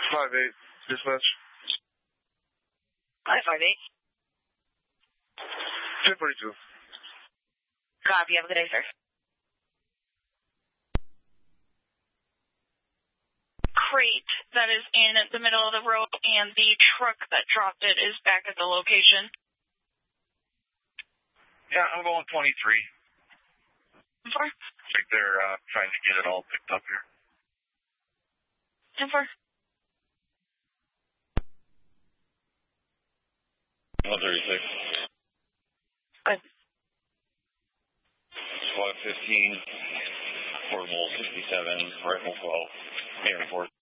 5-8, dispatch. 558. 1042. Copy. Have a good day, sir. Crate that is in the middle of the road, and the truck that dropped it is back at the location. Yeah, I'm going 23. For? I think they're trying to get it all picked up here. And for? 136. Good. Squad 15, portable 67, rifle 12, air 4.